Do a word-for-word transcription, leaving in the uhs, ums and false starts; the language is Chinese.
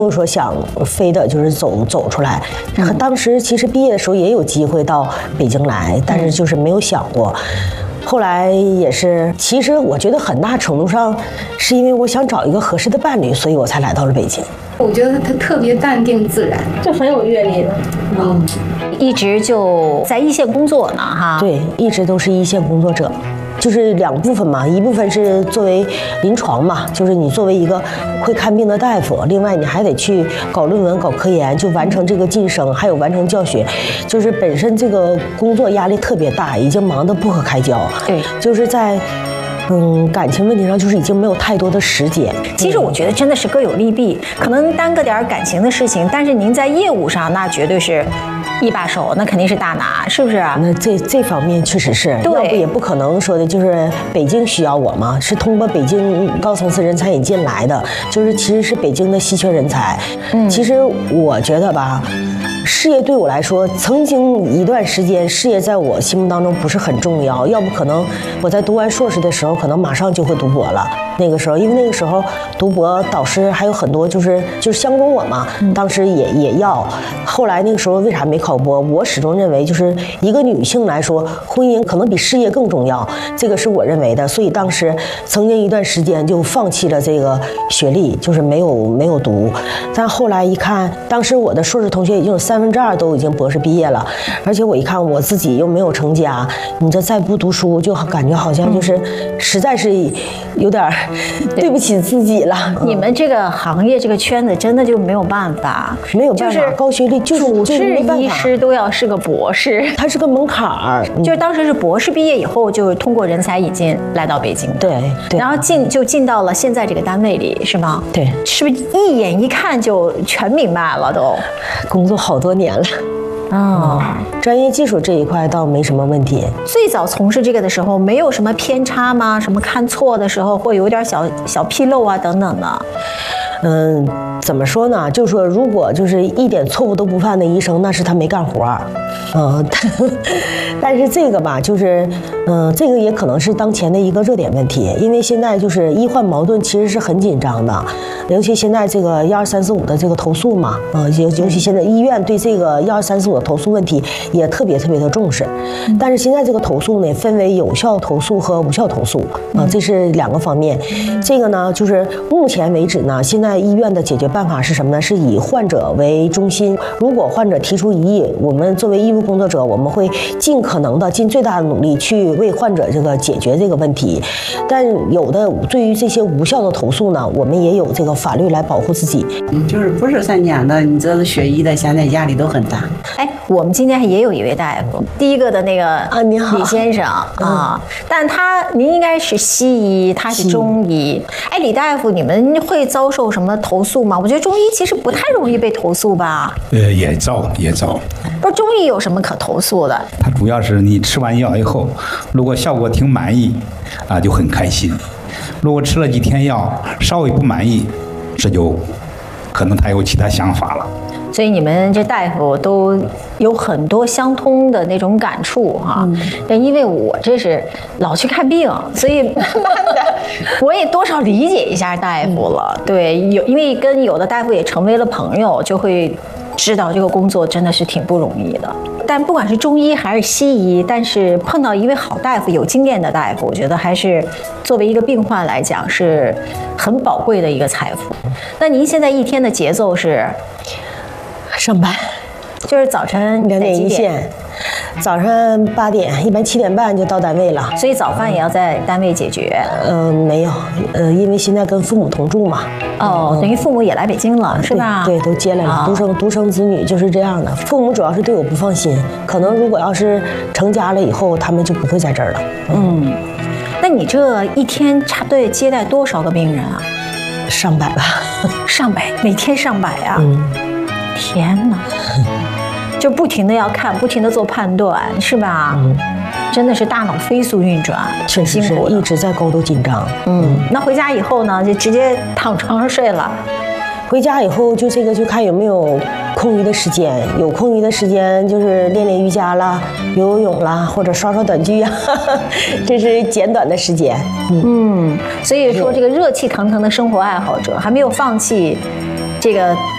我说想非得就是走走出来。当时其实毕业的时候也有机会到北京来，但是就是没有想过。后来也是，其实我觉得很大程度上是因为我想找一个合适的伴侣，所以我才来到了北京。 我觉得他特别淡定自然，就很有阅历的。 嗯，一直就在一线工作呢，哈。 对，一直都是一线工作者。就是两部分嘛，一部分是作为临床嘛，就是你作为一个会看病的大夫，另外你还得去搞论文、搞科研，就完成这个晋升，还有完成教学，就是本身这个工作压力特别大，已经忙得不可开交。 对， 就是在。嗯，感情问题上就是已经没有太多的时间。 其实我觉得真的是各有利弊，可能耽搁点感情的事情，但是您在业务上那绝对是一把手，那肯定是大拿，是不是？ 那这这方面确实是，要不也不可能说的就是北京需要我嘛，是通过北京高层次人才引进来的，就是其实是北京的稀缺人才。嗯，其实我觉得吧。事业对我来说，曾经一段时间，事业在我心目当中不是很重要。要不可能我在读完硕士的时候，可能马上就会读博了。那个时候，因为那个时候读博导师还有很多，就是就是相中我嘛，当时也也要。后来那个时候为啥没考博？我始终认为，就是一个女性来说，婚姻可能比事业更重要，这个是我认为的。所以当时曾经一段时间就放弃了这个学历，就是没有没有读。但后来一看，当时我的硕士同学已经有三分之二都已经博士毕业了，而且我一看我自己又没有成家，你这再不读书，就感觉好像就是实在是有点对不起自己了。 你们这个行业这个圈子真的就没有办法， 没有办法，就是高学历就是主治医师都要是个博士， 它是个门槛儿。 就是当时是博士毕业以后，就通过人才引进来到北京， 对，对， 然后进就进到了现在这个单位里，是吗？ 对， 是不是一眼一看就全明白了都？ 工作好多年了。 哦， 专业技术这一块倒没什么问题。 最早从事这个的时候，没有什么偏差吗？什么看错的时候会有点小小纰漏啊等等的？ 嗯，怎么说呢？就是说，如果就是一点错误都不犯的医生，那是他没干活儿。嗯，但是这个吧，就是嗯，这个也可能是当前的一个热点问题，因为现在就是医患矛盾其实是很紧张的，尤其现在这个幺二三四五的这个投诉嘛，呃，尤尤其现在医院对这个幺二三四五的投诉问题也特别特别的重视。但是现在这个投诉呢，分为有效投诉和无效投诉啊，这是两个方面。这个呢，就是目前为止呢，现在医院的解决办法是什么呢？是以患者为中心。如果患者提出异议，我们作为医务工作者，我们会尽可能的尽最大的努力去为患者这个解决这个问题。但有的对于这些无效的投诉呢，我们也有这个法律来保护自己。 嗯，就是不是三讲的，你这是学医的，现在压力都很大。 哎，我们今天也有一位大夫，第一个的那个啊，你好， 李先生啊，但他您应该是西医，他是中医。哎，李大夫，你们会遭受什么投诉吗？我觉得中医其实不太容易被投诉吧？ 呃，也遭也遭。 不是中医有什么可投诉的？ 它主要是你吃完药以后，如果效果挺满意，啊，就很开心；如果吃了几天药稍微不满意，这就可能他有其他想法了。 所以你们这大夫都有很多相通的那种感触哈。嗯，因为我这是老去看病，所以慢慢的我也多少理解一下大夫了。对，有因为跟有的大夫也成为了朋友，就会知道这个工作真的是挺不容易的。但不管是中医还是西医，但是碰到一位好大夫、有经验的大夫，我觉得还是作为一个病患来讲是很宝贵的一个财富。那您现在一天的节奏是？ 上班， 就是早晨两点一线，早上八点，一般七点半就到单位了。 所以早饭也要在单位解决。 嗯、呃，没有，呃，因为现在跟父母同住嘛。 哦，等于父母也来北京了，是吧？ 对，对，都接来了。独生独生子女就是这样的。父母主要是对我不放心，可能如果要是成家了以后，他们就不会在这儿了。嗯， 嗯，那你这一天差不多接待多少个病人啊？ 上百吧。 上百，每天上百啊。嗯。天哪，就不停的要看，不停的做判断，是吧？嗯，真的是大脑飞速运转， 确实是一直在高度紧张。 嗯，那回家以后呢，就直接躺床上睡了。 回家以后就这个就看有没有空余的时间，有空余的时间就是练练瑜伽啦、游游泳啦，或者刷刷短剧啊，这是简短的时间。 嗯，嗯，所以说这个热气腾腾的生活爱好者还没有放弃这个